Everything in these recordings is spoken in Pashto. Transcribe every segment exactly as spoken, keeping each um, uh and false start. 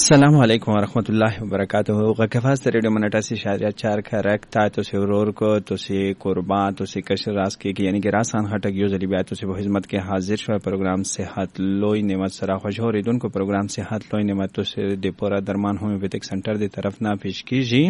السلام علیکم ورحمۃ اللہ وبرکاتہ غکفاز ریڈیو منٹاسی شاریہ چار کھرک تا تو سے رور کو تو سے قربان تو سے کشر راس کے یعنی کہ راسان ہٹک یو ذلی بیات تو سے خدمت کے حاضر شو پروگرام صحت لوئی نعمت سرا خوش ہو ریدون کو پروگرام صحت لوئی نعمت تو سے دیپورا درمان ہومیوپیتھک سینٹر دی طرف نہ پیش کیجی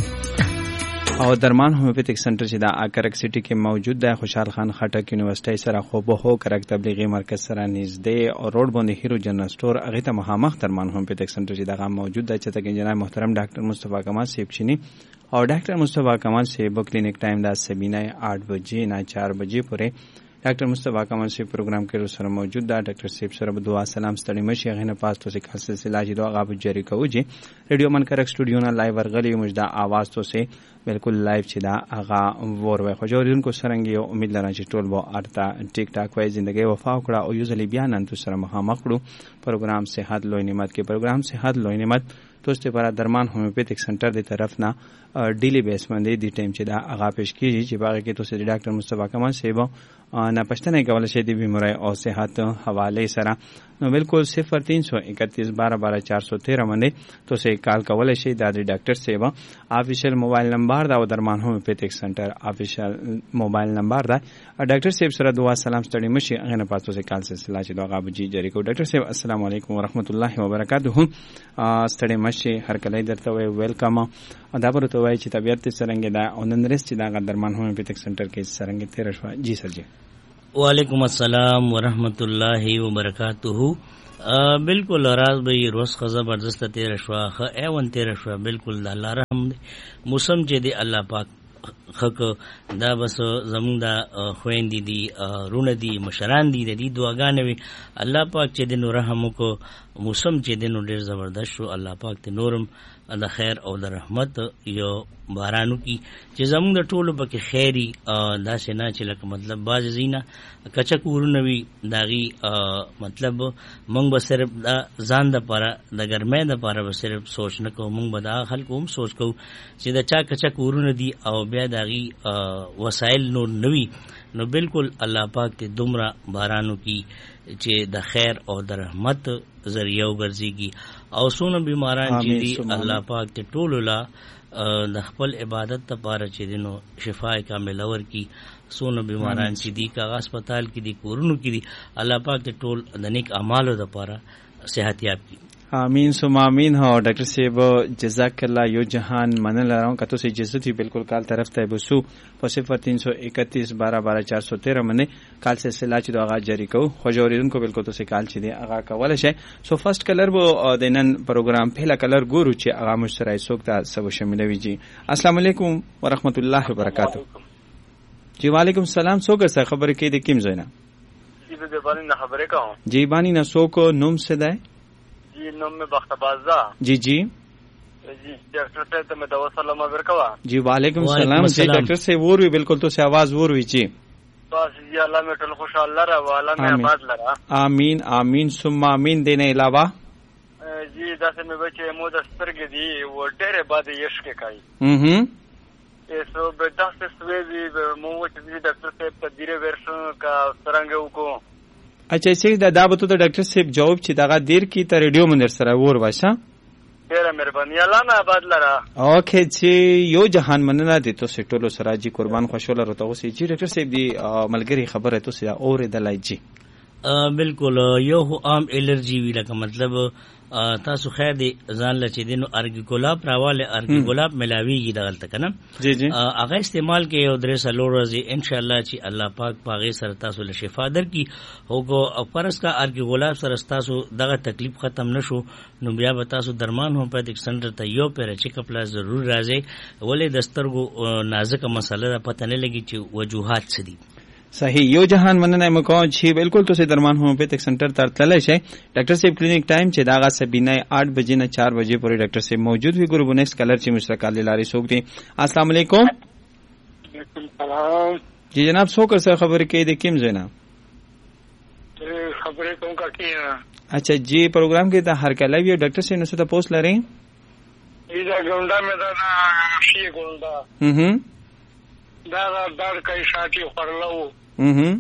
اور درمان ہومیوپیتھک سینٹر چې دا اکرک سٹی کې موجود ده خوشحال خان خټک یونیورسيټي سره خو به هو کرک تبلیغي مرکز سره نږدې او روډ باندې هیرو جنرال سٹور هغه ته مخامخ درمان ہومیوپیتھک سینٹر چې دا موجود ده چې تک جناب محترم ډاکټر مصطفی کمال صاحب چینی اور ډاکټر مصطفی کمال صاحب کلینک ټایم دا سبینه आठ بجے نه चार بجے پورې ډاکټر مصطفی کمال صاحب پروگرام کې سره موجود ده ډاکټر صاحب سره دعا سلام ستړي مشي غنه پاس تو سے سلسله چې دعا غاب جاری کوجی ریډیو من کرک سټوډیو نه لایو ورغلی مجدا आवाज تو سے بالکل لایو چې دا اغا ور وای خو جوړون کو سرنګي امید لرم چې ټول وو ارتا ټیک ټاک وای ژوندۍ وفا وکړه او یوزلی بیان ان تو سره مخامخ کړو پروگرام صحت لوی نعمت کې پروگرام صحت لوی نعمت توسته پر درمان ہومیوپیتھک سینٹر دی طرف نه ډیلی بیس باندې دی ټیم چې دا اغا پیش کیږي چې باغ کې توسه ډاکټر مصطفی کمال صاحب نه پښتنه کول شي د بیماری او صحت حواله سره نو بالکل صفر تین سو اکتیس بارہ بارہ چار سو تیرہ باندې توسه کال کول شي د ډاکټر صاحب افیشل موبایل نمبر دا درمان ہومیوپیتھک سینٹر افیشل موبایل نمبر دا ډاکټر صاحب سره دعا سلام ستړي مشي غنه پاتو سے کال سلسله چې دا غاب جی جری کو ډاکټر صاحب السلام علیکم ورحمت الله وبرکاتہ ستړي مشي هر کله درته وی ویلکم دا پرته وای چې طبيعت سرنګ دا او نن رس چې دا درمان ہومیوپیتھک سینٹر کې سرنګ تیر شو جی سر جی وعلیکم السلام ورحمۃ اللہ وبرکاتہ بالکل راز بھائی روز کا زبردست تیر شوا خ ایون تیر شوا بالکل الله رحم موسم چې دی الله پاک خک دا بس زمون دا خويندې دي رونه دي مشران دي د دې دعاګانې وي الله پاک چې د نور رحم کو موسم چې د نور ډیر زبردست شو الله پاک ته نورم د خیر او د رحمت یو بارانو کی چې زمون د ټولو پکې خیری دا سينه چې لکه مطلب باز زینا کچک ورونه وي داغي مطلب مونږ به صرف ځان د پاره د ګرمۍ د پاره به صرف سوچ نه کوو مونږ به دا خلکو هم سوچ کوو چې د چا کچک ورونه دي او بیا داغي وسایل نور نوي نو بالکل الله پاک ته دومره بارانو کی چې د خیر او د رحمت ذریعہ وګرځيږي او سونه بیماران چې دي الله پاک ته ټول لا د خپل عبادت لپاره چې دینو شفا کامل اور کی سونه بیماران چې دي کا هسپتال کې دي کورونو کې دي الله پاک ته ټول د نیک اعمالو لپاره صحت یاب کی آمین سم آمین ہو ڈاکٹر صاحب جزاک اللہ یو جہان من لرم کتو سے جزت ہی بالکل کال طرف تے بسو صفر تین سو اکتیس بارہ بارہ چار سو تیرہ منے کال سے سلا چ دو آغاز جاری کو خوجوریدن کو بالکل تو سے کال چ دی آغا کول شے سو فرسٹ کلر وہ دینن پروگرام پہلا کلر گورو چ آغا مشترای سوکتا سب شامل وی جی السلام علیکم ورحمۃ اللہ وبرکاتہ جی وعلیکم السلام سو کا خبر کی دی کیم زینا جی بے بانی نہ خبرے کا ہوں جی بانی نہ سو کو نوم سے دے جی نوم میں بختبازا جی جی جی ڈاکٹر صاحب ته دوا سلام ورکوا جی وعلیکم السلام جی ڈاکٹر سے وہ بھی بالکل تو سے آواز وہ ہوئی جی بس جی اللہ میں ټول خوشاله را والا میں آباد لرا آمین آمین ثم آمین دینے علاوہ جی داسه مې بچي مو د سترګې دی و ډېر باد یشک کوي هم ایسو به داسه سوي مو چې ډاکټر صاحب ته ډیره ورشن کا څنګه وکړو اچھا سی دا دا بتو ته ډاکټر صاحب جواب چې دا دیر کی ته ریډیو منر سره ور واشا ډیره مهرباني الله نه آباد لرا اوکے چې یو جهان مننه دي تو سټولو سره جی قربان خوشاله رته اوسې جی ډاکټر صاحب دی ملګری خبره تو سیا اور دلای جی بالکل یو عام الرجی وی لکه مطلب تاسو خیر دی ځان لچې دینو ارګ ګلاب راواله ارګ ګلاب ملاویږي دغلت کنه جی جی هغه استعمال کې یو درې سلو ورځې ان شاء الله چې الله پاک پاغه سره تاسو له شفا درکې هوګو فرض کا ارګ ګلاب سره تاسو دغه تکلیف ختم نشو نو بیا به تاسو درمان هومیوپیتھک سینټر ته یو پیر چیک اپ لا ضرور راځي ولې دسترګو نازک مسله ده پته نه لګي چې وجوهات څه دي صحیح یو جہان مننه مکو چھی بالکل تو سے درمان ہومیوپیتھک سینٹر تر تلے ہے ڈاکٹر صاحب کلینک ٹائم چھ داغا سبینہ آٹھ بجے نہ چار بجے پورے ڈاکٹر صاحب موجود ہوئی گروپ نیکسٹ کلر چھ مشتاق لاری سوکتی السلام علیکم وعلیکم السلام جی جناب سو کر سے خبر کے دے کیم زینا خبریں کون کا کیا اچھا جی پروگرام کے تا ہر کلا وی ڈاکٹر سے نو سے پوسٹ لرے ایدا گوندا میں دا شی گوندا ہم دا دا کای شاتی خورلو ہم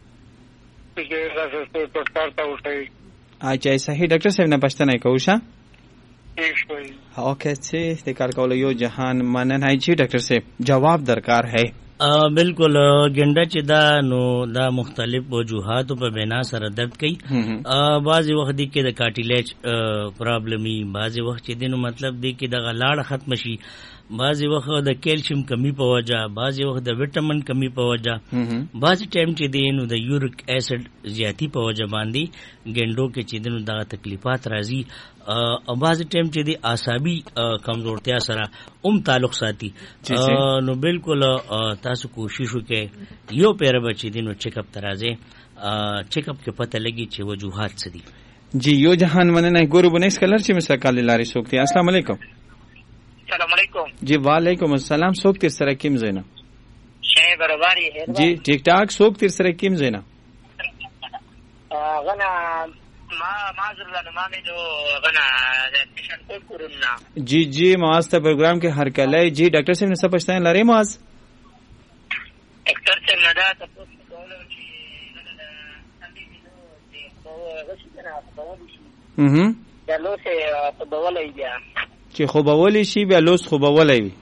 چې تاسو ته پټکارتا وشي اچھا صحیح ډاکټر صاحب نه پښتنه کوشا اوکے چې د کار کولو یو جهان مننه چې ډاکټر صاحب جواب درکار ہے. بالکل ګنده چې دا نو دا مختلف وجوهاتو په بنا سره درد کوي. بعضې وخت دی کې د کارټیلیج پرابلم وي، بعضې وخت چې دی نو مطلب دی کې دغه لاړه ختمه شي، بعضې وخت د کیلشیم کمی په وجه، بعضې وخت د وټامین کمی په وجه، بعضې ټایم چې دی نو د یوریک ایسډ زیاتی په وجه باندې ګنډو کې چې دی نو دغه تکلیفات راځي. او بعضې ټایم چې دی اعصابي کمزورتیا سره هم تعلق ساتي. نو بالکل تاسو کوشش وکړئ یو پیره به چې دی نو چیک اپ ته راځئ، چیک اپ کې پته لګي چې وجوهات څه دي. جی یو جهان مننه. ګورو بنیس کلر چې مسله کال لارې څوک دی. السلام علیکم. السلام علیکم. جی وعلیکم السلام. څوک تیر سره کیم زینا؟ شای برابر یې. جی ټیک ټاک. څوک تیر سره کیم زینا؟ غنا ما معذر الله ما مې جو غنا پیشن کوټ کورونا. جی جی مواز ته پروګرام کې هر کله. جی ډاکټر صاحب نه څه پښتنه لري مواز؟ ډاکټر صاحب نه دا تاسو کوله چې دا سمې دي نو چې غوښتنه کوي. هم دا لو سه په بولای بیا چې خو بولای شي بیا لوس خو بولای وي.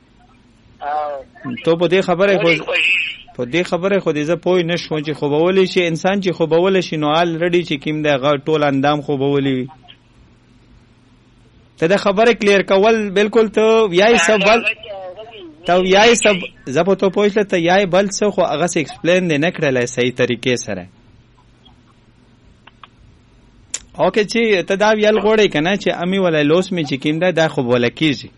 او ته په دې خبره خو په دې خبره خو دې زه پوه نه شوم چې خو بولای شي انسان چې خو بولای شي نو الریډي چې کیم دی هغه ټول اندام خو بولای وي. ته دا خبره کلیر کول بالکل ته یای سبل ته یای سب زه په تو پوښتنه ته یای بل څه خو هغه څه ایکسپلین نه کړلای صحیح طریقې سره. اوکے چې ته دا ویل غوړې کنه چې امی ولای لوس می چې کیم دی دا خو بوله کیږي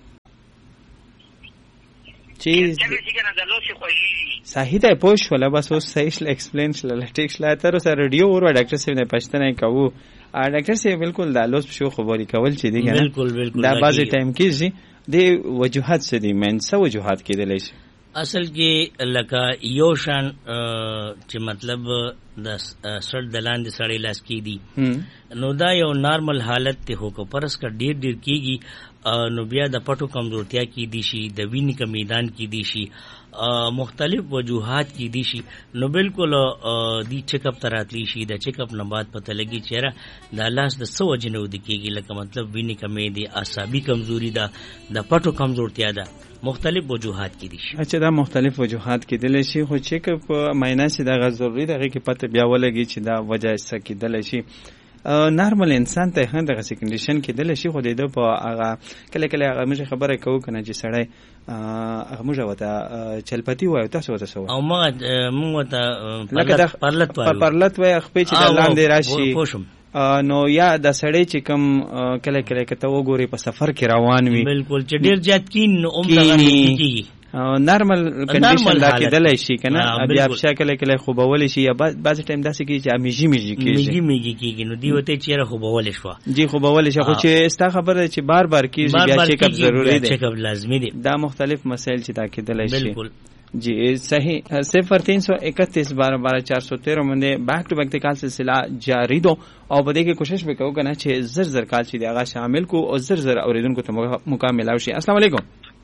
چې صحیح ده پوښ ولا بس اوس صحیح شل ایکسپلین شل ټیک شل تر سره رادیو ور ډاکټر صاحب نه پښتنه کوو. ډاکټر صاحب بالکل دا لوس شو خبري کول چې دی کنه بالکل بالکل دا بعضی ټایم کیږي د وجوهات څه دي من څه وجوهات کېدلی شي؟ اصل کې لکه یو شان چې مطلب د سړ د لاندې سړی لاس کې دي نو دا یو نارمل حالت ته هو کو پرس کا ډیر ډیر کیږي نو بیا د پټو کمزورتیا کې دي شي د وینې کا میدان کې دي شي مختلف وجوهات کې دي شي نو بالکل دی چیک اپ تراتلی شي د چیک اپ نه بعد پته لګي چیرې د لاس د سو جنو د کېږي لکه مطلب وینې کمې دي اعصابي کمزوري ده د پټو کمزورتیا ده مختلف وجوهات کې دي شي. اچھا دا مختلف وجوهات کې دي شي خو چیک اپ معاینه سي دا ضروري دغه کې پته بیا ولګي چې دا وجه څه کې دي شي. نارمل انسان ته هم دغه کنډیشن کې دل شي خو د په هغه کله کله هغه موږ خبره کوو کنه چې سړی هغه موږ وته چلپتی وای تاسو وته سو او ما موږ وته پرلت پرلت وای خپې چې د لاندې راشي نو یا د سړی چې کم کله کله کته وګوري په سفر کې روان وي بالکل چې ډیر زیات کین اوم دغه کیږي نارمل کنډیشن دا کېدلی شي کنه بیا په کله کله خوبول شي یا بعض ټایم داسې کېږي چې میږي میږي کېږي میږي میږي کېږي نو دی وته چیرې خوبول شو جی خوبول شي خو چې ستا خبره چې بار بار کېږي بیا چیک اپ ضروری دی چیک اپ لازمي دی دا مختلف مسائل چې دا کېدلی شي بالکل جی صحیح صفر تین سو اکتیس بارہ بارہ چار سو تیرہ منده بیک ٹو بیک کال سلسلہ جاری دو اور بدے کی کوشش بھی کرو کنا چھ زر زر کال چھ آغاز شامل کو اور زر زر اوریدن کو مکمل اوشی. السلام علیکم.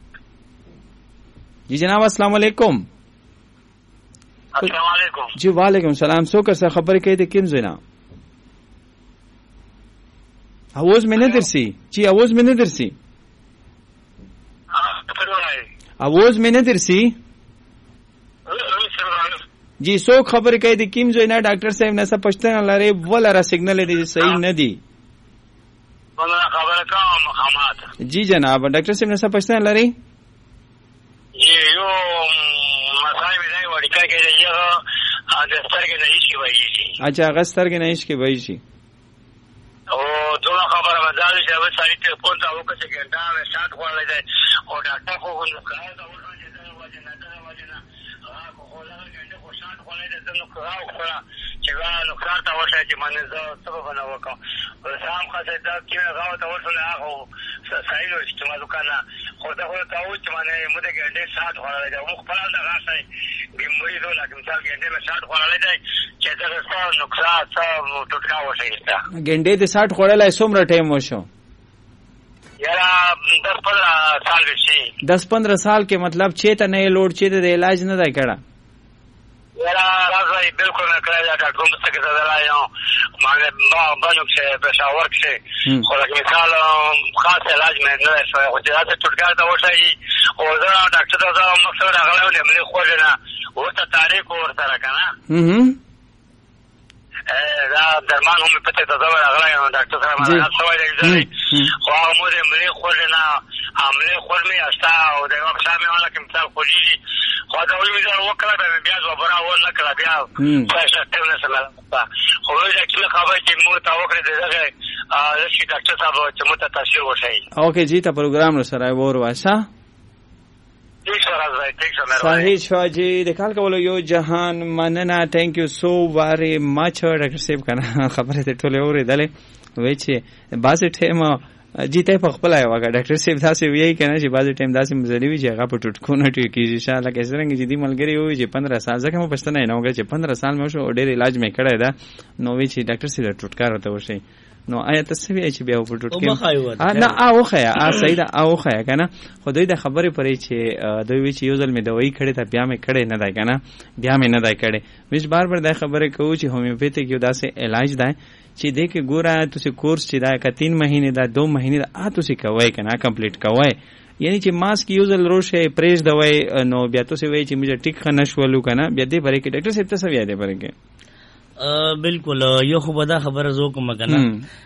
جی جناب السلام علیکم. السلام علیکم. جی وعلیکم السلام. سو کر سا خبر کہے تے کیم زینا آواز میں نہ درسی جی آواز میں نہ درسی آواز میں نہ درسی جی سو خبر کہے دی کیم زینا ڈاکٹر صاحب نے سب پشتن لارے ولا را سگنل دی صحیح نہ دی خبر کا مقامات جی جناب ڈاکٹر صاحب نے سب پشتن لارے یہ یو مسائل میں نہیں وڑی کا کہ یہ دستر کے نہیں کی وئی شي اچھا غستر کے نہیں کی وئی شي او دوه خبره مزال چې اوس سړی ته پون ته وکړي چې ګندا مې شات خورلې ده او ډاکټر خو نو کار دا ورته چې دا وجه نه دا وجه نه هغه خو لا ګندا خو شات خورلې ده نو کار خورا چې دا نو کار تا وشه چې باندې زه سبب نه وکم او سام خاصه دا کې هغه ته ورسول هغه صحیح و چې ما وکړه خو دا خو ته و چې باندې موږ ګندا شات خورلې ده مخ په دا راځي ګمړي دوه لکه مثال ګندا مې شات خورلې ده چې دا څه نقصان څه ټوټکا وشه ګنډې د ساټ خوړلای څومره ټایم وشو؟ یاره دس پندرہ سال وشي. دس پندرہ سال کې مطلب چې ته نه لوډ چې د علاج نه دی کړه ورا راځي بالکل نه کړی دا ډاکټر مستقیم زړه یو مانه با باندې چې پېښور کې خو لکه مثال خاص علاج مې نه شوی خو چې تاسو ټولګار ته وشئ او زه ډاکټر ته مقصد راغلی مې خو نه ورته تاریخ ورسره کنه هم دا درمان هم پته ته زما راغلی ډاکټر سره ما سوال دی خو مو دې مې خو نه عمله خور مې استا او د وخت مې ولا کوم مثال خوږي خو دا وی مې وکړه به بیا زبره و نه کړه بیا څه څه نه سمه خو دا چې خبره چې مو تا وکړه دغه چې ډاکټر صاحب چې مو ته تاثیر وشي اوکې جی تا پروګرام سره ور واسه صحیح شو جی د کال کولو یو جهان مننه ثانک یو سو واری ماچ ډاکټر صاحب کنه خبره ته ټوله اورېدلې وای چې باسه ټیم جی ته په خپل یو وګه ډاکټر صاحب تاسو وی کنه چې باسه ټیم داسې مزلی وی چې هغه په ټټکو نه ټی کیږي ان شاء الله کیسه رنګ جدي ملګری وي چې پندرہ سال ځکه مو پښتنه نه وګه چې پندرہ سال مې شو ډېر علاج مې کړی دا نو وی چې ډاکټر صاحب ټټکار وته وشي نو آیا تاسو وی چې بیا په ټټکې نه او خیا ا سیدا او خیا کنه خو دوی د خبرې پرې چې دوی وی چې یو ځل مې دوايي کړې ته بیا مې کړې نه ده کنه بیا مې نه ده کړې مش بار بار دا خبره کوو چې هومیوپیتیک یو داسې علاج ده چې دې کې ګوره تاسو کورس چې دا کا تین مهینه دا دو مهینه دا ا تاسو کوی کنه کمپلیټ کوی یعنی چې ماسک یو ځل روشه پریز دوی نو بیا تاسو وی چې مې ټیک خنشولو کنه بیا دې پرې کې ډاکټر صاحب تاسو یې دې پرې کې بالکل یو خو بدا خبره زو کوم کنه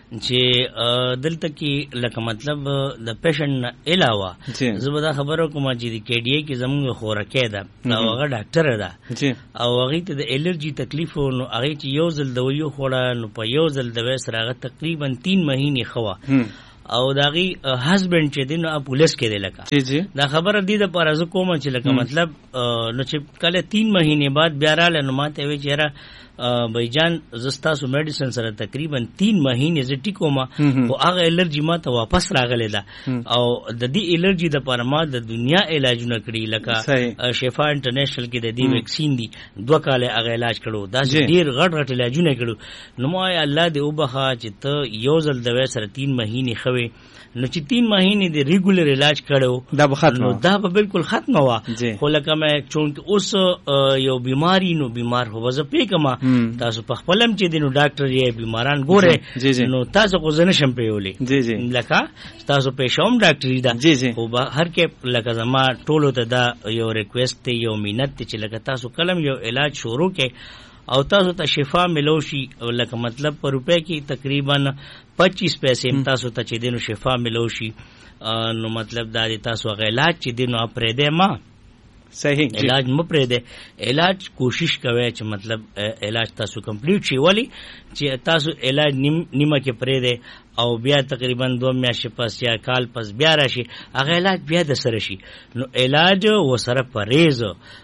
چې دلته کې لکه مطلب د پیشنټ علاوه زبدا خبره کوم چې د کې ډی کې زموږ خورکه ده او هغه ډاکټر ده او هغه ته د الرجی تکلیف نو هغه چې یو ځل دوی خوړه نو په یو ځل دوی سره هغه تقریبا تین مهینه خوا او داغي هسبند چې دین په پولیس کې دی لکه دا خبره دی د پرازو کوم چې لکه مطلب نو چې کله تین مهینه بعد بیا رااله نو ماته وی چیرې بایجان زستا سو میډیسن سره تقریبا تین مهینه ز ټیکو ما او هغه الرجی ما ته واپس راغله ده او د دې الرجی د پر ما د دنیا علاجونه کړی لکه شفا انټرنیشنل کې د دې ویکسین دی دوه کال هغه علاج کړو دا ډیر غټ غټ علاجونه کړو نو ما الله دې وبخا چې ته یو ځل د سره تین مهینه خوي نو چې تین مهینه د ریګولر علاج کړو دا به ختم نو دا به بالکل ختم وا خو لکه مې چون اوس یو بیماری نو بیمار هو زه پیګما تاسو په خپلم چې دینو ډاکټر یې بیماران ګوره نو تاسو کو زنه شم پیولې لکه تاسو په شوم ډاکټر دا خو هر کې لکه زما ټولو ته دا یو ریکوست یو مینت چې لکه تاسو کلم یو علاج شروع کې او تاسو ته شفا ملوشي لکه مطلب پر روپے کې تقریبا پچیس پیسې تاسو ته چې دینو شفا ملوشي نو مطلب دا تاسو غ علاج چې دینو اپرې ده ما صحیح علاج مپرې ده علاج کوشش کوي چې مطلب علاج تاسو کمپلیټ شي ولی چې تاسو علاج نیمه کې پرې ده او بیا تقریبا دو میاشتې پس یا کال پس بیا راشي هغه علاج بیا د سره شي نو علاج و سره پرهیز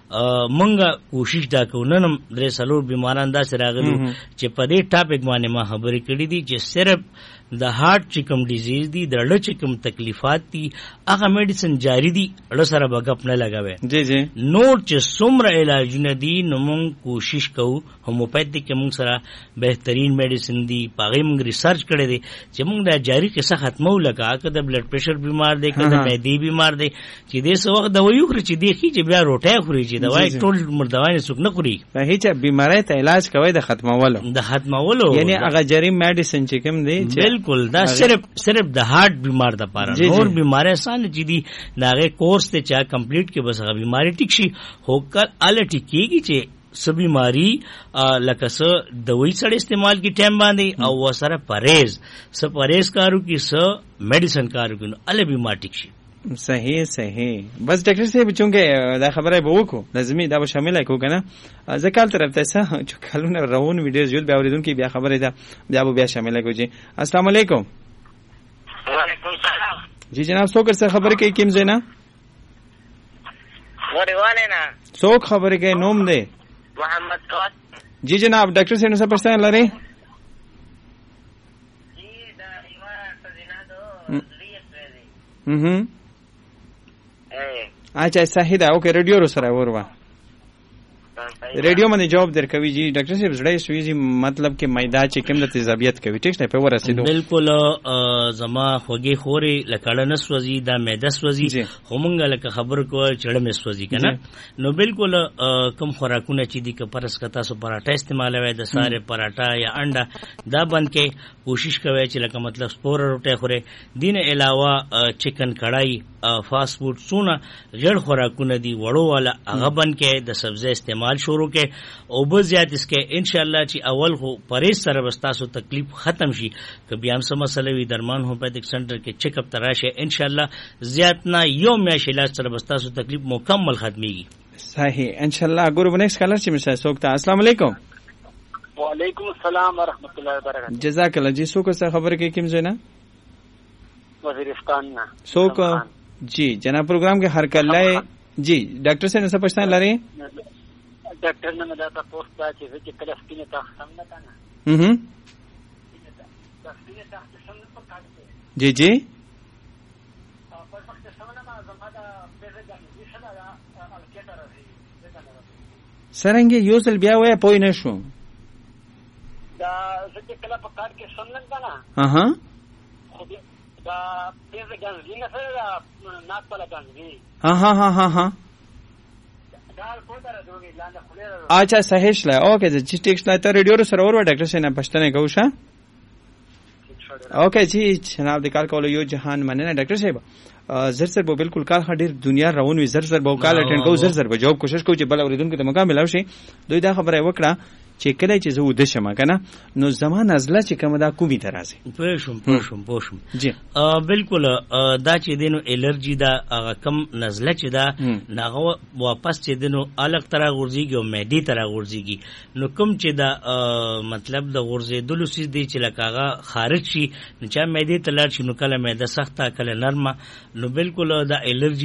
مونږه کوشش دا کوو نن درې سلور بیماران دا سره راغلي چې په دې ټاپک باندې ما خبرې کړې دي چې صرف د هارت چې کوم ډیزیز دي د لړ چې کوم تکلیفات دي هغه میډیسن جاری دي لړ سره بغپ نه لګاوي جی جی نور چې څومره علاجونه دي نو مونږ کوشش کوو هومیوپیتیک کې مونږ سره بهترین میډیسن دي پاغي مونږ ریسرچ کړی دي چې مونږ دا جاری قصه ختمو لګا که د بلډ پریشر بیمار دی که د معدې بیمار دی چې دې څو وخت دوا یو خوري چې دی چې بیا روټه خوري چې دوا ټول مردوانه څوک نه خوري په هیڅ بیماری ته علاج کوي د ختمولو د ختمولو یعنی هغه جری میډیسن چې کوم دی بالکل دا صرف صرف د هارت بیمار د پاره نور بیماری سان چې دی داغه کورس ته چا کمپلیټ کې بس هغه بیماری ټیک شي هوکر ال ټیکيږي چې سب بیماری لکه س دوی سره استعمال کی ټیم باندې او وسره پرهیز س پرهیز کارو کی س میډیسن کارو کی ال بیمار ټیک شي صحیح صحیح بس ډاکټر صاحب چونګه دا خبره به وکړو لازمي دا به شامل کو کنه ځکه طرف ته څه چې کلونه روان ویډیوز جوړ بیا اوریدونکو بیا خبره ده بیا به بیا شامل کو جی السلام علیکم وعلیکم السلام جی جناب څوک سره خبره کوي کیم زینا وړوانه نه څوک خبره کوي نوم دی محمد قات جی جناب ډاکټر صاحب څه پښتنه لري جی دا ایوا تزینا دو ریس دی هم اچھا صحیح ده اوکے ریډیو رو سره وروا ریډیو باندې جواب درکوي جی ډاکټر صاحب زړه سویزي مطلب کې میدا چې کوم د تیزابیت کوي ټیک نه په ورسېدو بالکل زما خوږی خوري لکړه نسوځي دا میدا سوځي همغه لکه خبر کو چړه مې سوځي کنه نو بالکل کم خوراکونه چې دي که پرس کتا سو پراټا استعمالوي د ساره پراټا یا انډا دا بند کې کوشش کوي چې لکه مطلب سپور روټه خوره دین علاوه چکن کړای فاست فود سونه غیر خوراکونه دي وړو والا هغه بند کې د سبزی استعمال شروع کې او به زیات اس کې ان شاء الله چې اول خو پرېز سره وستاسو تکلیف ختم شي که بیا هم سم مسله وي درمان هوپاتیک سنټر کې چیک اپ تراشه ان شاء الله زیات نه یو میاش علاج سره وستاسو تکلیف مکمل ختميږي صحیح ان شاء الله ګورو نیکست کالر چې مشه سوکتا السلام علیکم وعلیکم السلام ورحمۃ اللہ وبرکاتہ جزاک الله جی سوک څه خبر کې کوم ځای نه وزیرستان نه سوک جی جناب پروگرام کې هر کله جی ډاکټر سے څه پښتنه لري ډاکټر نه مدا تاسو ته چې چې کله سپینه تاسو څنګه تا نه هم جی جی سرنګي یو ځل بیا وای پوی نه شو دا چې کله په کار کې څنګه تا نه اها دا پیسې ګانځي نه سره ناک په لګانځي ها ها ها ها ها اچھا صحیح شله اوکے جی ټیکس نه ته ریډیو سره اور ډاکټر سینا پښتنه کوشه اوکے جی جناب د کال کولو یو جهان مننه ډاکټر صاحب زر زر به بالکل کال خډیر دنیا روان وي زر زر به کال اټینډ کو زر زر به جواب کوشش کو چې بل اوریدونکو ته مقام ملاوي شي دوی دا خبره وکړه چې کله چې زه ود شم کنه نو زمان نزله چې کوم دا کومي ترازي پوښم پوښم پوښم جی بالکل دا چې دینو الرجی دا هغه کم نزله چې دا ناغه واپس چې دینو الګ ترا غورځيږي او مېدی ترا غورځيږي نو کوم چې دا مطلب د غورځېدلو سې دی چې لکهغه خارج شي نو چې مېدی تلل شي نو کله مېده سخته کله نرمه نو بالکل دا الرجی